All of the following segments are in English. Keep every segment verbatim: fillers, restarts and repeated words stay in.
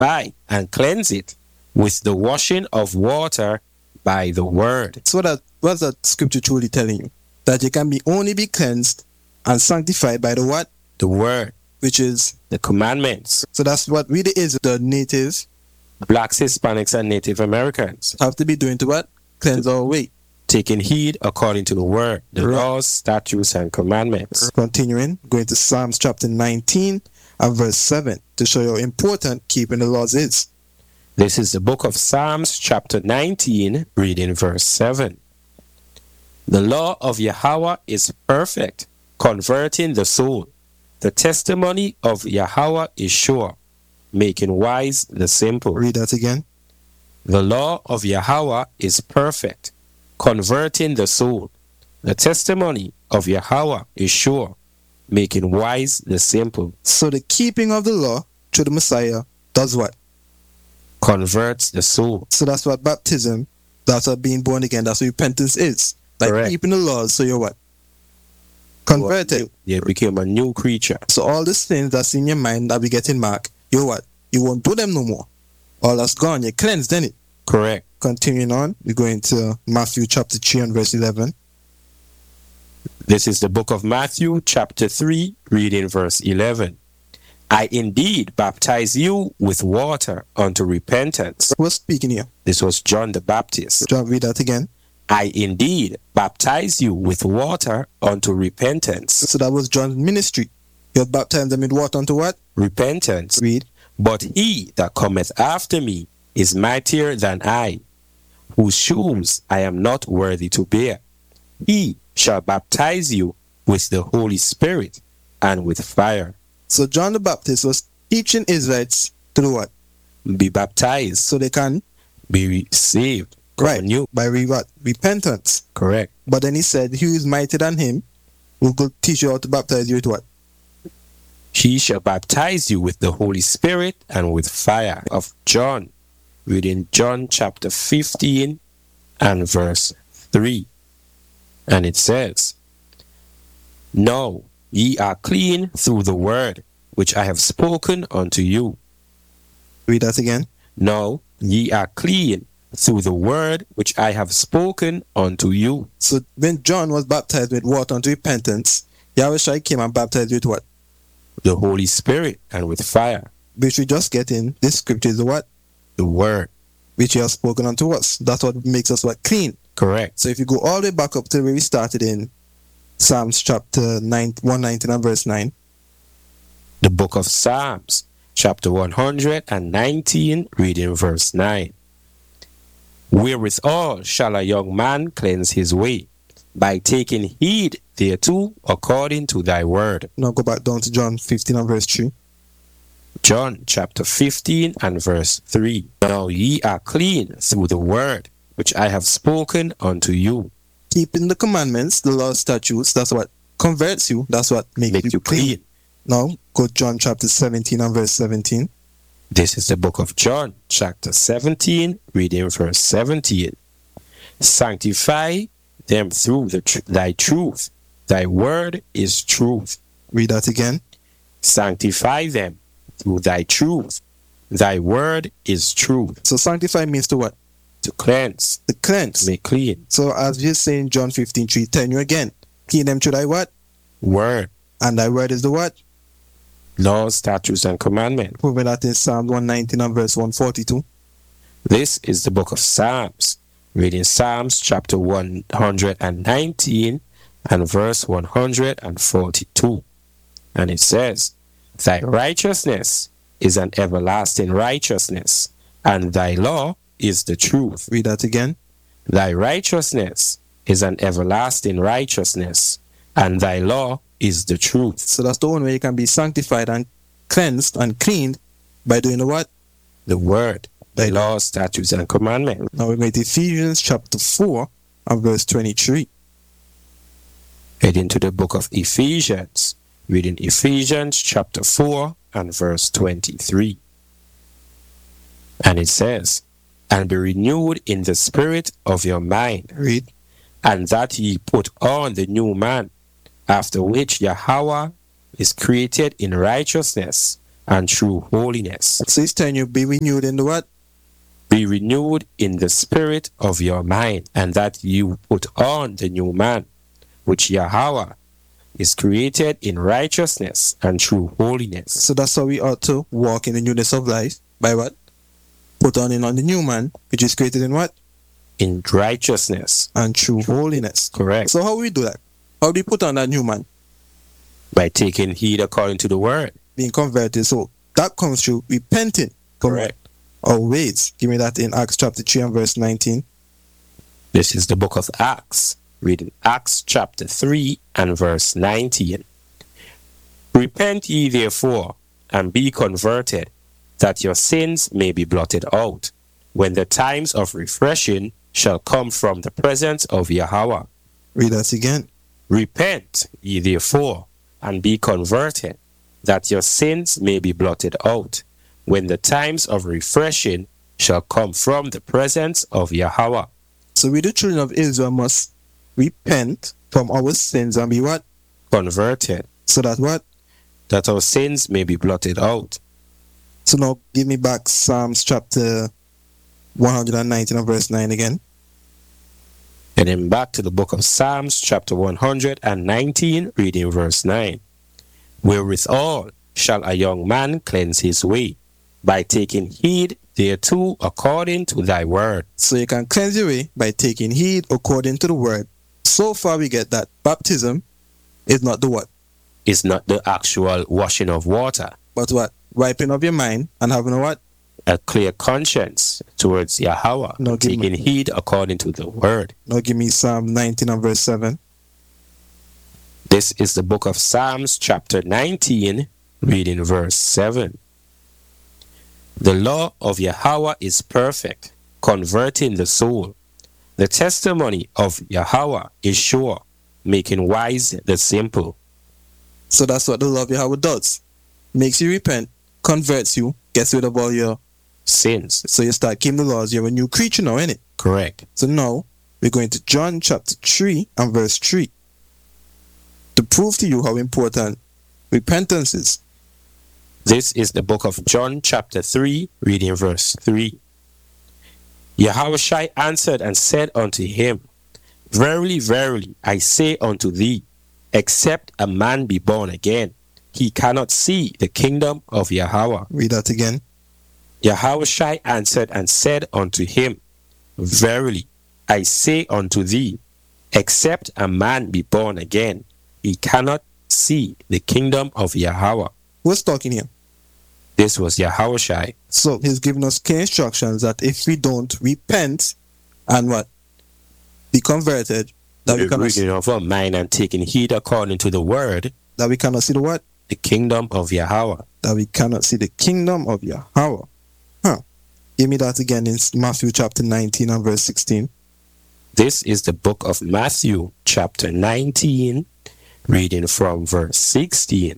sanctify and cleanse it with the washing of water by the word. So that what's that scripture truly telling you? That you can be only be cleansed and sanctified by the what? The word, Which is, the commandments. so that's what really is the natives Blacks, Hispanics, and Native Americans have to be doing to what? Cleanse our way. taking heed according to the word, the Right. laws, statutes, and commandments. Continuing, going to Psalms chapter nineteen and verse seven to show you how important keeping the laws is. This is the book of Psalms, chapter nineteen, reading verse seven. The law of Yahweh is perfect, converting the soul. The testimony of Yahweh is sure, making wise the simple. Read that again. The law of Yahweh is perfect, converting the soul. The testimony of Yahweh is sure, making wise the simple. So the keeping of the law through the Messiah does what? Converts the soul. So that's what baptism, that's what being born again, that's what repentance is. Like Correct. keeping the laws, so you're what? Converted. They became a new creature. So all these things that's in your mind that we get in Mark, you're what? You won't do them no more. All that's gone, you're cleansed, then it. Correct. Continuing on, we go into Matthew chapter three and verse eleven. This is the book of Matthew, chapter three, reading verse eleven. I indeed baptize you with water unto repentance. Who's speaking here? This was John the Baptist. John, read that again. I indeed baptize you with water unto repentance. So that was John's ministry. He had baptized them with water unto what? Repentance. Read. But he that cometh after me is mightier than I, whose shoes I am not worthy to bear. He shall baptize you with the Holy Spirit and with fire. So John the Baptist was teaching Israelites to do what? Be baptized, So they can, be saved. right, New. by re- what? Repentance. Correct. But then he said, he who is mightier than him, who could teach you how to baptize you with what? He shall baptize you with the Holy Spirit and with fire. Of John, reading John chapter fifteen and verse three. And it says, Now ye are clean through the word which I have spoken unto you. Read that again. Now ye are clean through the word which I have spoken unto you. So when John was baptized with water unto repentance, Yahweh came and baptized you with what? The Holy Spirit and with fire. Which we just get in. This scripture is the what? The word. Which he has spoken unto us. That's what makes us what? Clean. Correct. So if you go all the way back up to where we started in Psalms chapter nine, one nineteen and verse nine. The book of Psalms, chapter one hundred nineteen, reading verse nine. Wherewithal shall a young man cleanse his way? By taking heed thereto according to thy word. Now go back down to John fifteen and verse three. John chapter fifteen and verse three. Now ye are clean through the word which I have spoken unto you. Keeping the commandments, the law, statutes, that's what converts you. That's what makes, Make you, you clean. clean. Now go to John chapter seventeen and verse seventeen. This is the book of John chapter seventeen, reading verse seventeen. Sanctify them through the tr- thy truth. Thy word is truth. Read that again. Sanctify them through thy truth. Thy word is truth. So sanctify means to what? To cleanse, To cleanse. make clean. So as you say in John fifteen three, telling you again, clean them through thy what? Word, And thy word is the what? laws, statutes, and commandments. Proving that in Psalm one nineteen and verse one forty-two. This is the book of Psalms, reading Psalms chapter one hundred nineteen and verse one hundred forty-two. And it says, Thy righteousness is an everlasting righteousness, and thy law is the truth. Read that again. Thy righteousness is an everlasting righteousness, and thy law is the truth. So that's the one way you can be sanctified and cleansed and cleaned by doing the what? The word, the laws, statutes, and commandments. Now we're going to Ephesians chapter four and verse twenty-three. Heading to the book of Ephesians, reading Ephesians chapter four and verse twenty-three. And it says, And be renewed in the spirit of your mind, Read. and that ye put on the new man, after which Yahweh is created in righteousness and true holiness. So he's telling you, be renewed in the what? Be renewed in the spirit of your mind, and that you put on the new man, which Yahweh is created in righteousness and true holiness. So that's how we ought to walk in the newness of life. By what? Put on in on the new man, which is created in what? In righteousness and true holiness. Correct. So how we do that? How do we put on that new man? By taking heed according to the word. Being converted. So that comes through repenting. Correct. Or ways. Give me that in Acts chapter three and verse nineteen. This is the book of Acts. Reading Acts chapter three and verse nineteen. Repent ye therefore, and be converted, that your sins may be blotted out, when the times of refreshing shall come from the presence of Yahweh. Read that again. Repent ye therefore, and be converted, that your sins may be blotted out, when the times of refreshing shall come from the presence of Yahweh. So we, the children of Israel, must repent from our sins and be what? Converted. So that what? That our sins may be blotted out. So now give me back Psalms chapter one hundred nineteen and verse nine again. And then back to the book of Psalms chapter one hundred nineteen, reading verse nine. Wherewithal shall a young man cleanse his way, by taking heed thereto according to thy word. So you can cleanse your way by taking heed according to the word. So far we get that baptism is not the what? Is not the actual washing of water. But what? Wiping of your mind and having a what? A clear conscience towards Yahweh. No, taking me, heed according to the word. Now give me Psalm nineteen and verse seven. This is the book of Psalms chapter nineteen, reading verse seven. The law of Yahweh is perfect, converting the soul. The testimony of Yahweh is sure, making wise the simple. So that's what the law of Yahweh does. Makes you repent, converts you, gets rid of all your sins. So you start keeping the laws. You're a new creature now, innit? Correct. So now we're going to John chapter three and verse three to prove to you how important repentance is. This is the book of John chapter three, reading verse three. Yahushua answered and said unto him, Verily, verily, I say unto thee, except a man be born again, he cannot see the kingdom of Yahweh. Read that again. Yahushua answered and said unto him, Verily, I say unto thee, except a man be born again, he cannot see the kingdom of Yahweh. Who's talking here? This was Yahushua. So he's giving us clear instructions that if we don't repent and what? Be converted, that we cannot see of our mind and taking heed according to the word, that we cannot see the what? The kingdom of Yahweh. That we cannot see the kingdom of Yahweh. Huh. Give me that again in Matthew chapter nineteen and verse sixteen. This is the book of Matthew chapter nineteen, reading from verse sixteen.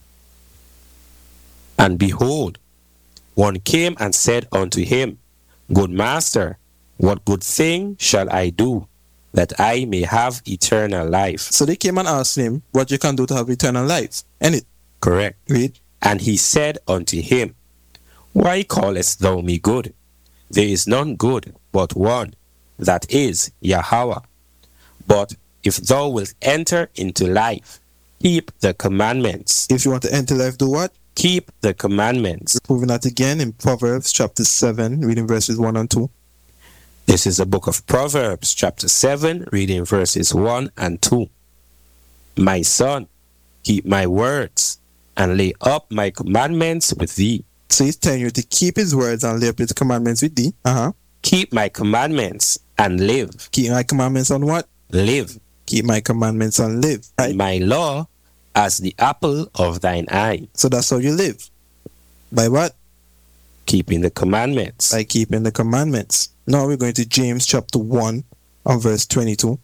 And behold, one came and said unto him, Good master, what good thing shall I do, that I may have eternal life? So they came and asked him, what you can do to have eternal life. And it. Correct. Read. And he said unto him, Why callest thou me good? There is none good but one, that is Yahweh. But if thou wilt enter into life, keep the commandments. If you want to enter life, do what? Keep the commandments. We're proving that again in Proverbs chapter seven, reading verses one and two. This is the book of Proverbs chapter seven, reading verses one and two. My son, keep my words, and lay up my commandments with thee. So he's telling you to keep his words and lay up his commandments with thee. Uh-huh. Keep my commandments and live. Keep my commandments on what? Live. Keep my commandments and live. Right? My law as the apple of thine eye. So that's how you live. By what? Keeping the commandments. By keeping the commandments. Now we're going to James chapter one and verse twenty-two.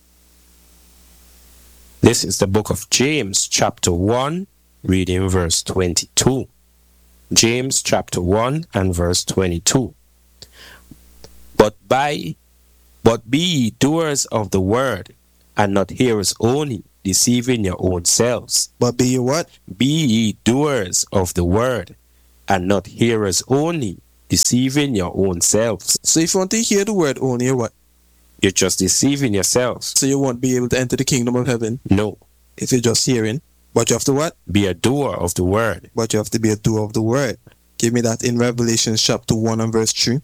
This is the book of James chapter one, reading verse twenty-two. James chapter one and verse twenty-two. But by but be ye doers of the word, and not hearers only, deceiving your own selves. But be ye what? Be ye doers of the word, and not hearers only, deceiving your own selves. So if you want to hear the word only, you're what? You're just deceiving yourselves. So you won't be able to enter the kingdom of heaven No. if you're just hearing. But you have to what? Be a doer of the word. But you have to be a doer of the word. Give me that in Revelation chapter one and verse three.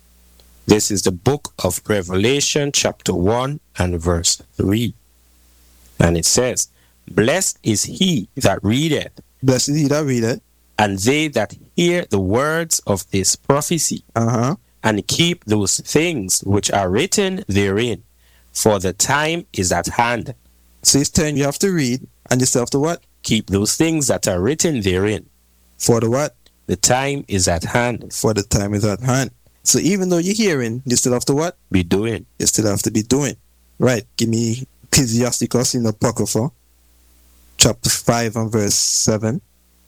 This is the book of Revelation chapter one and verse three. And it says, Blessed is he that readeth, Blessed is he that readeth, and they that hear the words of this prophecy, uh-huh, and keep those things which are written therein, for the time is at hand. So he's telling you have to read, and you still have to what? Keep those things that are written therein. For the what? The time is at hand. For the time is at hand. So even though you're hearing, you still have to what? Be doing. You still have to be doing. Right. Give me Ecclesiasticus in the Apocrypha, chapter five and verse seven.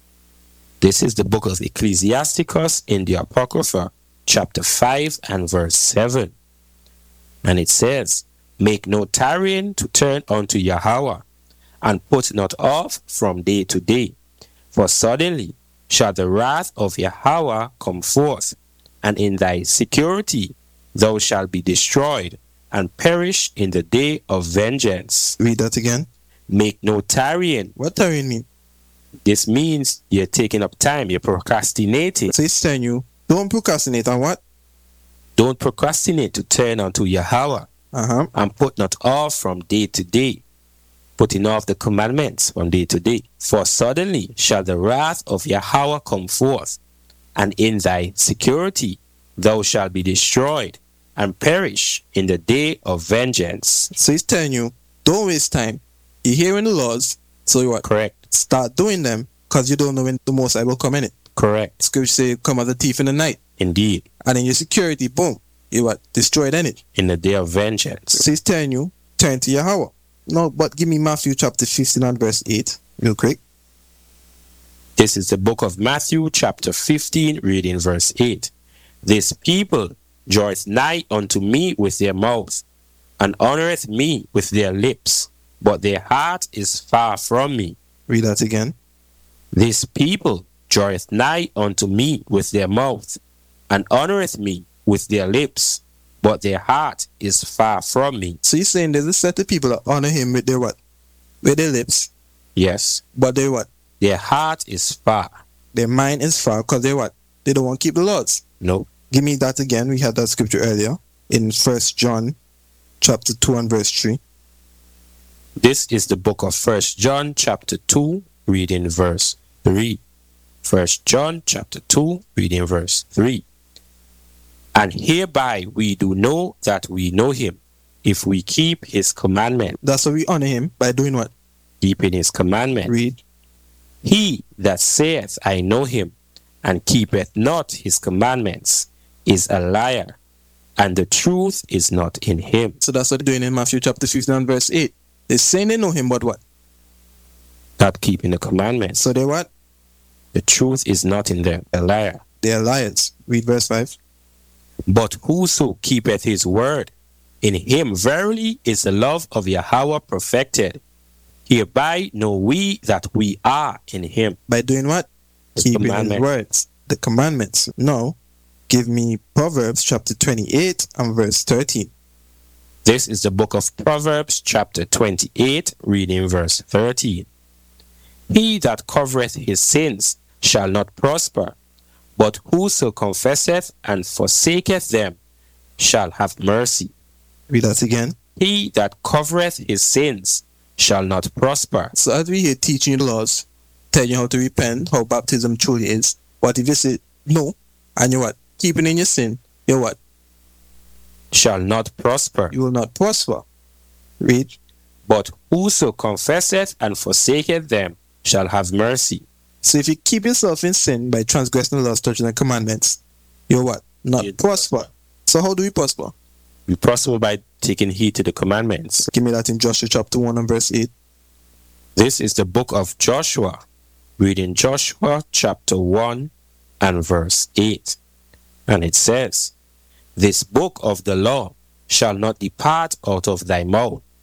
This is the book of Ecclesiasticus in the Apocrypha, chapter five and verse seven. And it says, Make no tarrying to turn unto Yahweh, and put not off from day to day. For suddenly shall the wrath of Yahweh come forth, and in thy security thou shalt be destroyed, and perish in the day of vengeance. Read that again. Make no tarrying. What tarrying mean? This means you're taking up time, you're procrastinating. So he's telling you, don't procrastinate on what? Don't procrastinate to turn unto Yahweh, Uh-huh. and put not off from day to day, putting off the commandments from day to day. For suddenly shall the wrath of Yahweh come forth, and in thy security thou shalt be destroyed, and perish in the day of vengeance. So he's telling you, don't waste time. You're hearing the laws, so you what? Correct. Start doing them, because you don't know when the Most High will come in it. Correct. Scripture say, come as a thief in the night. Indeed. And in your security, boom, you what? Destroyed in it. In the day of vengeance. So he's telling you, turn to Yahweh. No, but give me Matthew chapter fifteen and verse eight, real quick. This is the book of Matthew chapter fifteen, reading verse eight. This people draweth nigh unto me with their mouth, and honoureth me with their lips, but their heart is far from me. Read that again. This people draweth nigh unto me with their mouth, and honoureth me with their lips, but their heart is far from me. So he's saying there's a set of people that honor him with their what? With their lips. Yes, But they what? their heart is far. Their mind is far because they what? They don't want to keep the laws. No. Give me that again. We had that scripture earlier in First John chapter two and verse three. This is the book of First John chapter two, reading verse three. First John chapter two, reading verse three. And hereby we do know that we know him, if we keep his commandment. That's how we honor him, by doing what? Keeping his commandment. Read. He that saith, I know him, and keepeth not his commandments, is a liar, and the truth is not in him. So that's what they're doing in Matthew chapter fifteen and verse eight. They're saying they know him, but what? Not keeping the commandments. So they what? The truth is not in them. A liar. They're liars. Read verse five. But whoso keepeth his word, in him verily is the love of Yahweh perfected. Hereby know we that we are in him. By doing what? The Keeping his commandment. words. The commandments. No. Give me Proverbs chapter twenty-eight and verse thirteen. This is the book of Proverbs chapter twenty-eight, reading verse thirteen. He that covereth his sins shall not prosper, but whoso confesseth and forsaketh them shall have mercy. Read that again. He that covereth his sins shall not prosper. So as we here teaching you the laws, tell you how to repent, how baptism truly is. What if you say no, and you what? Keeping in your sin, you what? Shall not prosper. You will not prosper. Read. But whoso confesseth and forsaketh them shall have mercy. So if you keep yourself in sin by transgressing the laws, statutes, and commandments, you what? Not You- prosper. So how do we prosper? We prosper by taking heed to the commandments. Give me that in Joshua chapter one and verse eight. This is the book of Joshua, reading Joshua chapter one and verse eight. And it says, This book of the law shall not depart out of thy mouth,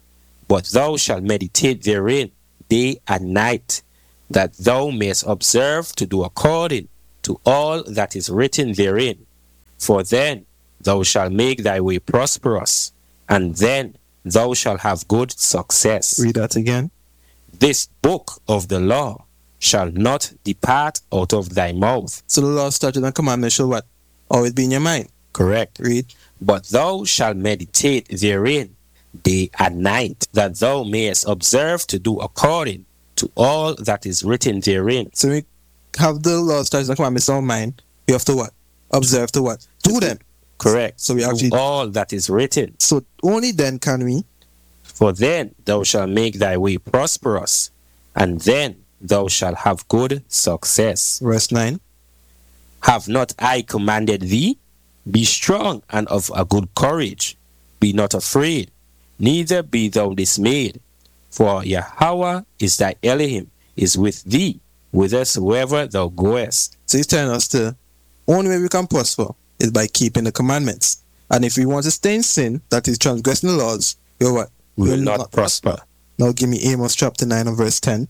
but thou shalt meditate therein day and night, that thou mayest observe to do according to all that is written therein. For then thou shalt make thy way prosperous, and then thou shalt have good success. Read that again. This book of the law shall not depart out of thy mouth. So the law, statutes, and commandments shall what? Always be in your mind. Correct. Read. But thou shalt meditate therein day and night, that thou mayest observe to do according to all that is written therein. So we have the law, statutes, and commandments in our mind. We have to what? Observe to what? Do them. Correct. So we actually do all that is written. So only then can we. For then thou shalt make thy way prosperous, and then thou shalt have good success. Verse nine. Have not I commanded thee? Be strong and of a good courage. Be not afraid, neither be thou dismayed. For Yahweh is thy Elohim, is with thee, whithersoever thou goest. So he's telling us the only way we can prosper is by keeping the commandments. And if we want to stay in sin, that is transgressing the laws, we'll what? We will not, not prosper. prosper. Now give me Amos chapter nine and verse ten.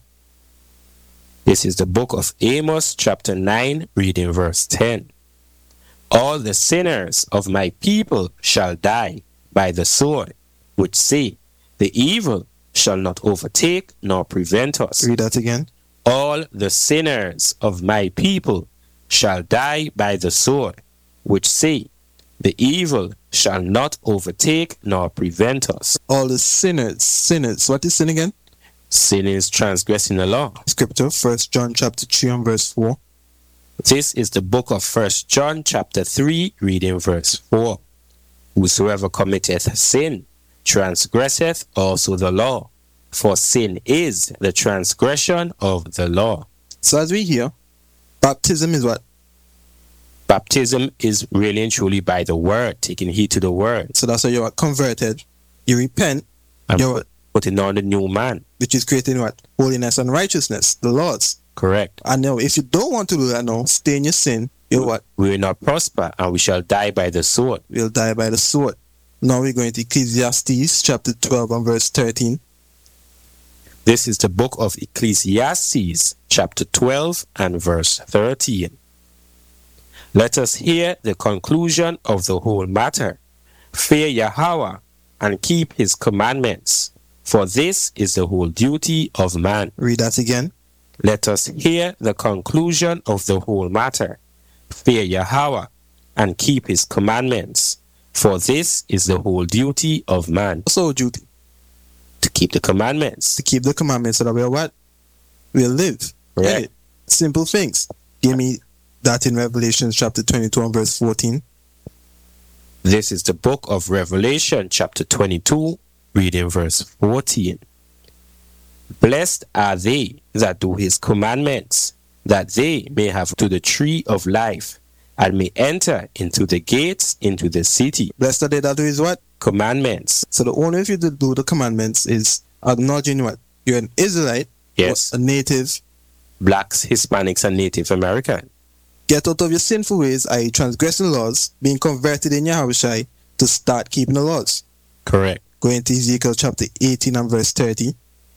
This is the book of Amos chapter nine, reading verse ten. All the sinners of my people shall die by the sword, which say, the evil shall not overtake nor prevent us. Read that again. All the sinners of my people shall die by the sword, which say, the evil shall not overtake nor prevent us. All the sinners, sinners. What is sin again? Sin is transgressing the law. Scripture, First John chapter three and verse four. This is the book of First John chapter three, reading verse four. Whosoever committeth sin transgresseth also the law, for sin is the transgression of the law. So as we hear, baptism is what? Baptism is really and truly by the word, taking heed to the word. So that's how you are converted. You repent. And you're putting on the new man. Which is creating what? Holiness and righteousness, the laws. Correct. And now, if you don't want to do that now, stay in your sin, you're what? We will not prosper, and we shall die by the sword. We'll die by the sword. Now we're going to Ecclesiastes chapter twelve and verse thirteen. This is the book of Ecclesiastes chapter twelve and verse thirteen. Let us hear the conclusion of the whole matter. Fear Yahweh and keep his commandments, for this is the whole duty of man. Read that again. Let us hear the conclusion of the whole matter. Fear Yahweh and keep his commandments, for this is the whole duty of man. So duty? To keep the commandments. To keep the commandments so that we'll what? We'll live. Right. Right. Simple things. Give me that in Revelation chapter twenty-two and verse fourteen. This is the book of Revelation chapter twenty-two, reading verse fourteen. Blessed are they that do his commandments, that they may have to the tree of life, and may enter into the gates into the city. Blessed are they that do his what? Commandments. So the only way for you to do the commandments is acknowledging what? You're an Israelite. Yes. A native. Blacks, Hispanics, and Native American. Get out of your sinful ways, that is transgressing laws, being converted in Yahushua to start keeping the laws. Correct. Going to Ezekiel chapter eighteen and verse thirty.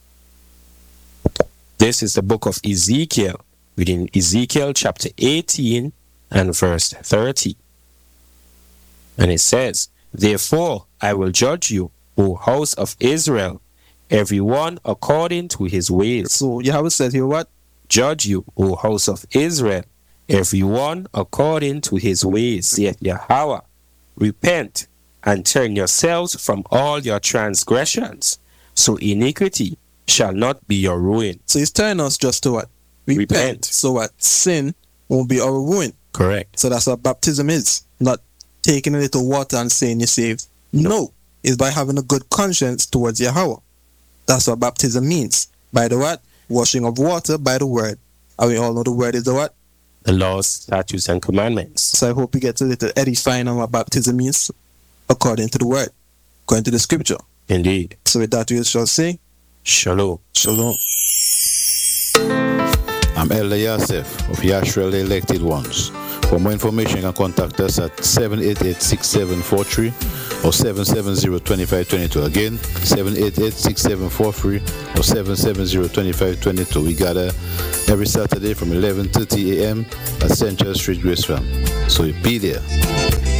This is the book of Ezekiel, reading Ezekiel chapter eighteen and verse thirty. And it says, Therefore I will judge you, O house of Israel, every one according to his ways. So Yahweh said here what? Judge you, O house of Israel, every one according to his ways, saith Yahweh. Repent and turn yourselves from all your transgressions, so iniquity shall not be your ruin. So he's telling us just to what? Repent. Repent. So what? Sin won't be our ruin. Correct. So that's what baptism is. Not taking a little water and saying you're saved. No. no. It's by having a good conscience towards Yahweh. That's what baptism means. By the what? Washing of water by the word. And we all know the word is the what? The laws, statutes, and commandments. So I hope you get a little edifying on what baptism means according to the word, according to the scripture. Indeed. So with that we shall say, Shalom. Shalom. I'm Elder Yosef of Yashrael the Elected Ones. For more information, you can contact us at seven eight eight, six seven four three or seven seven zero, two five two two. Again, seven eight eight, six seven four three or seven seven zero, two five two two. We gather every Saturday from eleven thirty a.m. at Central Street, Graceland. So be there.